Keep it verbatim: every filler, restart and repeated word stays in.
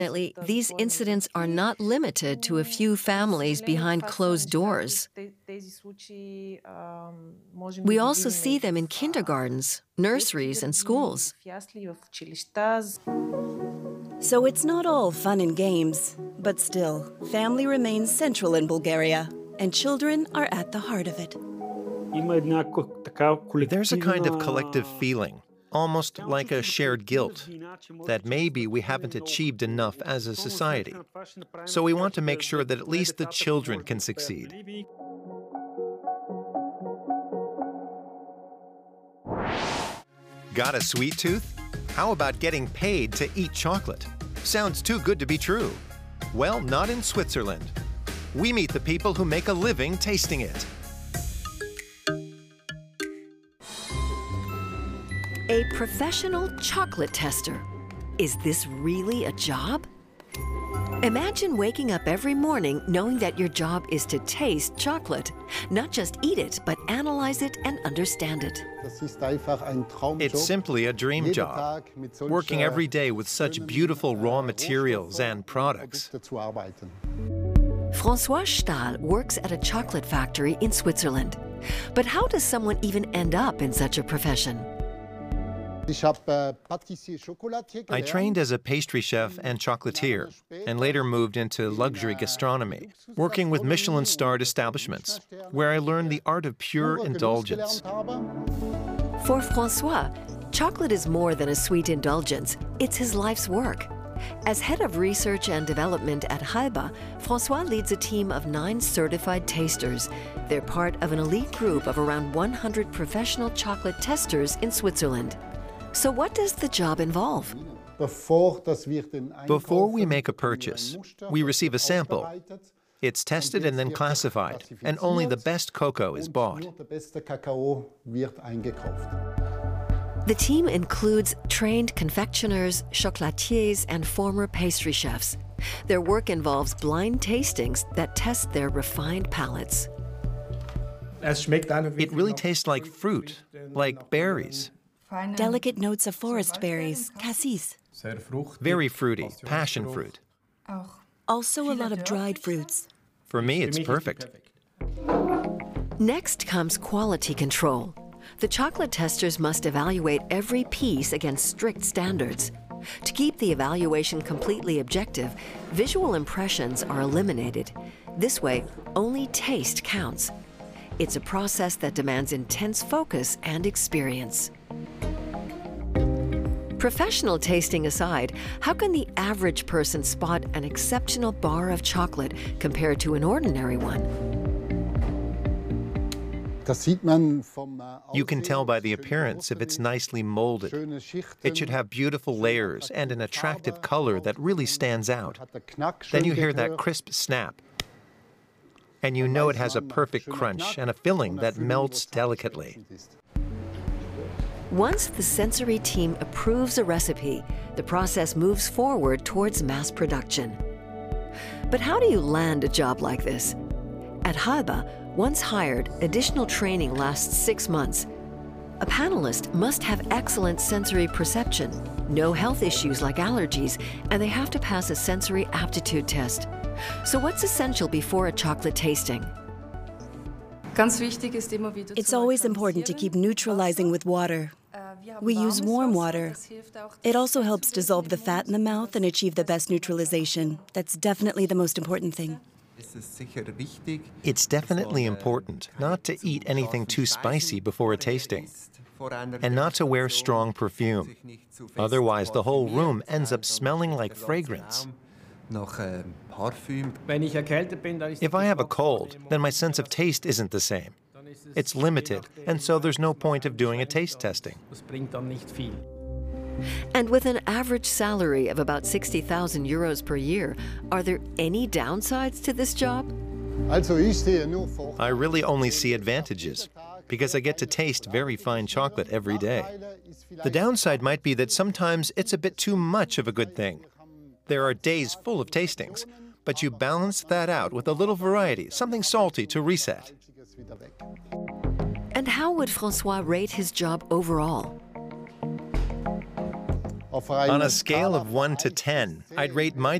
Unfortunately, these incidents are not limited to a few families behind closed doors. We also see them in kindergartens, nurseries, and schools. So it's not all fun and games, but still, family remains central in Bulgaria, and children are at the heart of it. There's a kind of collective feeling, almost like a shared guilt, that maybe we haven't achieved enough as a society. So we want to make sure that at least the children can succeed. Got a sweet tooth? How about getting paid to eat chocolate? Sounds too good to be true. Well, not in Switzerland. We meet the people who make a living tasting it. A professional chocolate tester. Is this really a job? Imagine waking up every morning knowing that your job is to taste chocolate. Not just eat it, but analyze it and understand it. It's simply a dream job, working every day with such beautiful raw materials and products. François Stahl works at a chocolate factory in Switzerland. But how does someone even end up in such a profession? I trained as a pastry chef and chocolatier, and later moved into luxury gastronomy, working with Michelin-starred establishments, where I learned the art of pure indulgence. For François, chocolate is more than a sweet indulgence. It's his life's work. As head of research and development at Halba, François leads a team of nine certified tasters. They're part of an elite group of around one hundred professional chocolate testers in Switzerland. So what does the job involve? Before we make a purchase, we receive a sample. It's tested and then classified, and only the best cocoa is bought. The team includes trained confectioners, chocolatiers, and former pastry chefs. Their work involves blind tastings that test their refined palates. It really tastes like fruit, like berries. Delicate notes of forest berries, cassis. Very fruity, passion fruit. Also a lot of dried fruits. For me, it's perfect. Next comes quality control. The chocolate testers must evaluate every piece against strict standards. To keep the evaluation completely objective, visual impressions are eliminated. This way, only taste counts. It's a process that demands intense focus and experience. Professional tasting aside, how can the average person spot an exceptional bar of chocolate compared to an ordinary one? You can tell by the appearance if it's nicely molded. It should have beautiful layers and an attractive color that really stands out. Then you hear that crisp snap. And you know it has a perfect crunch and a filling that melts delicately. Once the sensory team approves a recipe, the process moves forward towards mass production. But how do you land a job like this? At Halba, once hired, additional training lasts six months. A panelist must have excellent sensory perception, no health issues like allergies, and they have to pass a sensory aptitude test. So what's essential before a chocolate tasting? It's always important to keep neutralizing with water. We use warm water. It also helps dissolve the fat in the mouth and achieve the best neutralization. That's definitely the most important thing. It's definitely important not to eat anything too spicy before a tasting, and not to wear strong perfume. Otherwise, the whole room ends up smelling like fragrance. If I have a cold, then my sense of taste isn't the same. It's limited, and so there's no point of doing a taste testing. And with an average salary of about sixty thousand euros per year, are there any downsides to this job? I really only see advantages, because I get to taste very fine chocolate every day. The downside might be that sometimes it's a bit too much of a good thing. There are days full of tastings, but you balance that out with a little variety, something salty to reset. And how would François rate his job overall? On a scale of one to ten, I'd rate my